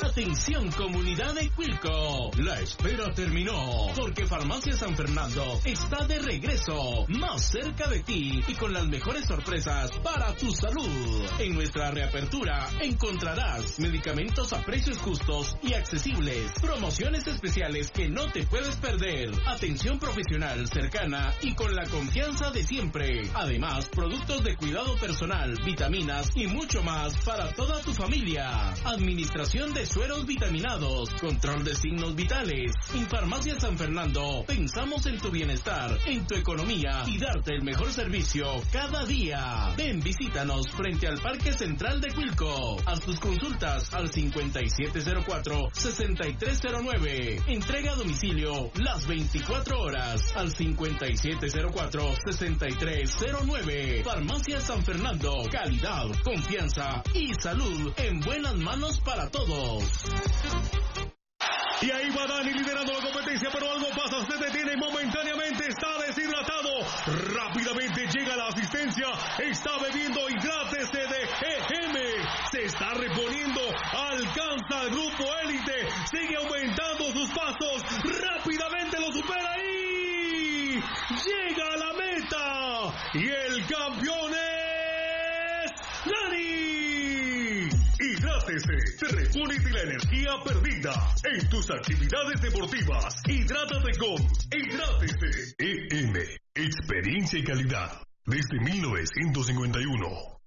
Atención comunidad de Cuilco, la espera terminó, porque Farmacia San Fernando está de regreso, más cerca de ti y con las mejores sorpresas para tu salud. En nuestra reapertura encontrarás medicamentos a precios justos y accesibles, promociones especiales que no te puedes perder, atención profesional cercana y con la confianza de siempre. Además, productos de cuidado personal, vitaminas y mucho más para toda tu familia. Administración de sueros vitaminados, control de signos vitales. En Farmacia San Fernando pensamos en tu bienestar, en tu economía y darte el mejor servicio cada día. Ven, visítanos frente al Parque Central de Cuilco. Haz tus consultas al 5704-6309. Entrega a domicilio las 24 horas al 5704-6309. Farmacia San Fernando, calidad, confianza y salud en buenas manos para todos. Y ahí va Dani liderando la competencia, pero algo pasa, se detiene momentáneamente, está deshidratado, rápidamente llega la asistencia, está bebiendo, hidrátese de EM, se está reponiendo, alcanza al grupo élite, sigue aumentando sus pasos, rápidamente lo supera y llega a la meta, y el campeón es Dani. Hidrátese, te repone de la energía perdida en tus actividades deportivas. Hidrátate con Hidrátese. EM, experiencia y calidad desde 1951.